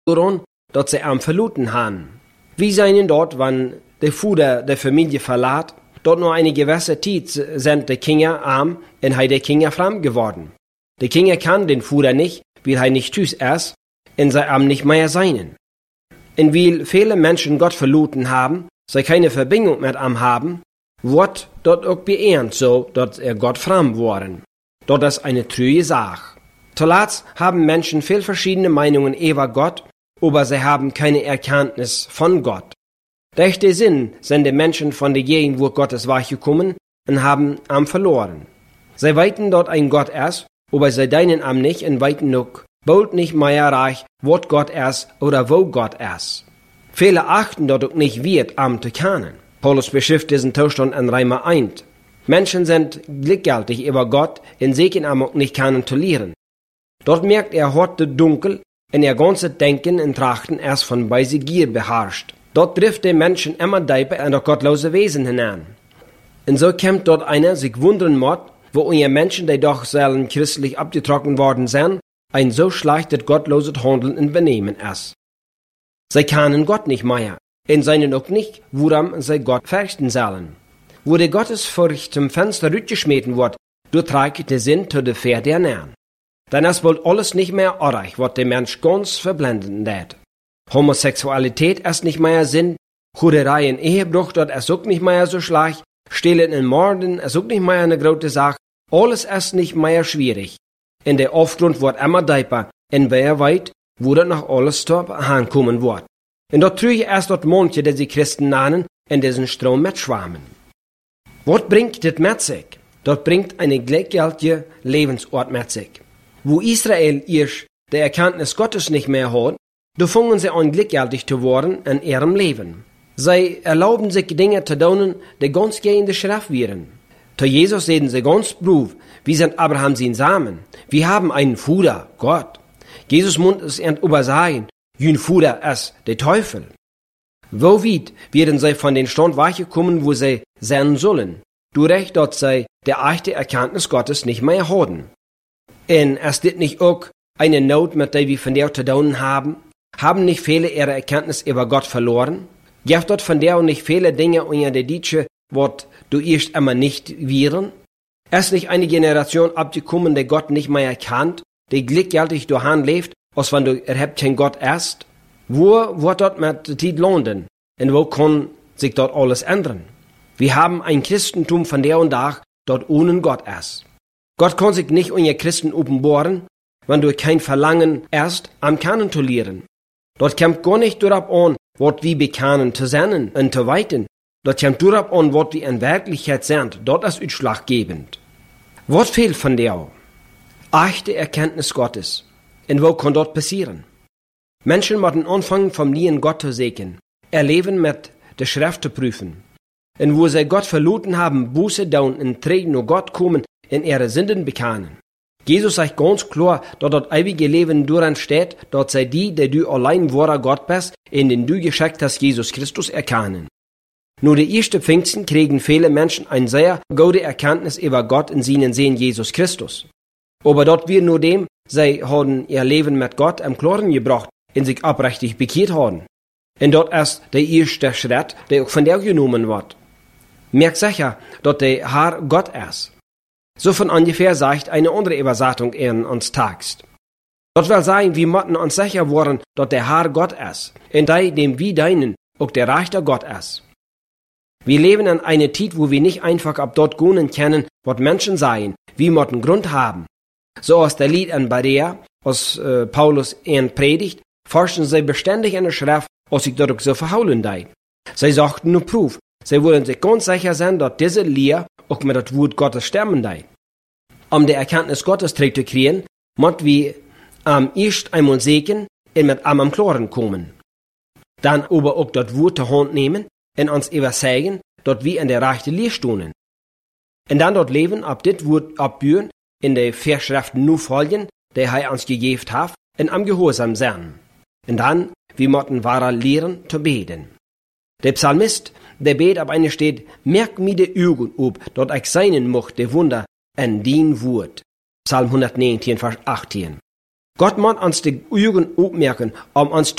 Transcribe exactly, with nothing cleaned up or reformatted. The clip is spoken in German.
daran, dass sie am verluten haben. Wie seien dort, wenn der Vater der Familie verlässt, dort nur eine gewisse Zeit sind die Kinder arm und hat die Kinder fremd geworden. Die Kinder kann den Vater nicht, weil er nicht tüß ist, und sie am nicht mehr seinen. Und weil viele Menschen Gott verluten haben, sie keine Verbindung mit ihm haben, wird dort auch beehrt so, dass er Gott fremd worden. Dort ist eine trüge Sache. Zuletzt haben Menschen viel verschiedene Meinungen über Gott, aber sie haben keine Erkenntnis von Gott. Durch den Sinn sind die Menschen von der Gegend, wo Gottes Reich gekommen, und haben am verloren. Sie weiten dort ein Gott ist, aber sie deinen am nicht und weiten noch bald nicht mehr reich, was Gott ist oder wo Gott ist. Viele achten dort auch nicht wert, am zu kennen. Paulus beschrift diesen Zustand in Römer eins. Menschen sind glücklich über Gott und sehen am auch nicht kennen zu lehren. Dort merkt er heute dunkel, und ihr ganzes Denken und Trachten erst von weise Gier beherrscht. Dort trifft der Menschen immer tiefer in das gottlose Wesen hinein. Und so kommt dort einer sich wundern muss, wo ihr Menschen, die doch selten christlich abgetrocknet worden sind, ein so schlechtes gottloses Handeln und Benehmen ist. Sie kennen Gott nicht mehr, und seien auch nicht, woran sie Gott fürchten sollen. Wo der Gottesfurcht zum Fenster rütgeschmieden wird, du trägt der Sinn zu der Pferd der Nähren. Denn es wird alles nicht mehr ordentlich, was der Mensch ganz verblenden lädt. Homosexualität ist nicht mehr Sinn, Hurerei und Ehebruch dort ist auch nicht mehr so schlecht, Stehlen und Morden ist auch nicht mehr eine große Sache, alles ist nicht mehr schwierig. In der Aufgrund wird immer tiefer, und wer weiß, wo das noch alles top ankommen wird. Und dort trüge erst dort manche, die sie Christen nennen, in diesen Strom mitschwammen. Was bringt das mit sich? Dort bringt eine gleichgültige Lebensort mit sich. Wo Israel erst die Erkenntnis Gottes nicht mehr hat, da fangen sie an gleichgültig zu werden in ihrem Leben. Sie erlauben sich Dinge zu tun, die ganz gegen die Schrift wären. Zu Jesus sehen sie ganz brav, wir sind Abraham sein Samen. Wir haben einen Vater, Gott. Jesus Mund ist er übersagen, jün Vater ist der Teufel. Wo weit werden sie von den Stand weichgekommen, wo sie sein sollen, durch dass sie die echte Erkenntnis Gottes nicht mehr haben. Und ist das nicht auch eine Not, mit der wir von der zu tun haben? Haben nicht viele ihre Erkenntnis über Gott verloren? Gibt dort von der nicht viele Dinge unter der Ditsche, was du erst immer nicht wären? Ist nicht eine Generation abgekommen, die Gott nicht mehr erkannt, die glücklich daheim lebt, als wenn du erhebt kein Gott erst? Wo wird dort mit der Zeit landen? Und wo kann sich dort alles ändern? Wir haben ein Christentum von der und da, dort ohne Gott ist. Gott kann sich nicht unter Christen offenbaren, wenn du kein Verlangen erst am Kennen zu lehren. Dort kommt gar nicht darauf an, was wir bekennen zu sein und zu weiten. Dort kommt darauf an, was wir in Wirklichkeit sind. Dort ist ausschlaggebend. Was fehlt von der? Echte Erkenntnis Gottes. Und wo kann dort passieren? Menschen müssen anfangen, vom Lieben Gott zu sehen, erleben mit der Schrift zu prüfen. Und wo sie Gott verloren haben, Buße tun und treten nur Gott kommen, in ihre Sünden bekennen. Jesus sagt ganz klar, dass das ewige Leben daran steht, dass sei die, der du allein wahrer Gott bist, in den du geschickt hast, Jesus Christus erkennen. Nur die ersten Pfingsten kriegen viele Menschen eine sehr gute Erkenntnis über Gott in seinen Sehen Jesus Christus. Aber dort wir nur dem, sie haben ihr Leben mit Gott am Klaren gebracht, in sich aufrichtig bekehrt haben. Und dort ist der erste Schritt, der auch von der genommen wird. Merk sicher, dass der Herr Gott ist. So von ungefähr sagt eine andere Übersetzung in uns Text. Dort will sagen, wir müssen uns sicher werden, dass der Herr Gott ist, in dem wir deinen auch der rechte Gott ist. Wir leben in einer Zeit, wo wir nicht einfach ab dort gehen können, was Menschen sagen, wir müssen Grund haben. So aus der Lied an Berea, aus äh, Paulus in Predigt, forschen sie beständig in der Schrift, was sich dort so verhaulen dei. Sie sagten nur Proof, sie wollen sich ganz sicher sein, dass diese Lehre auch mit das Wort Gottes stimmen dei. Um die Erkenntnis Gottes zu kriegen, müssen wir am erst einmal sehen und mit am am Klaren kommen. Dann aber auch das Wort zur Hand nehmen und uns überzeugen, dass wir in der rechten Lehre stehen. Und dann dort leben, ab dit Wort abbühren, in der Verschriften nur folgen, der er uns gegeben hat, und am Gehorsam sein. Und dann, wir müssen wahrer lehren zu beten. Der Psalmist, der bet ab eine steht, merk mir die Augen ob, dort ich seinen mocht, der Wunder, an din Wort. Psalm hundertneunzehn, Vers achtzehn. Gott moet ons de Augen opmerken, um uns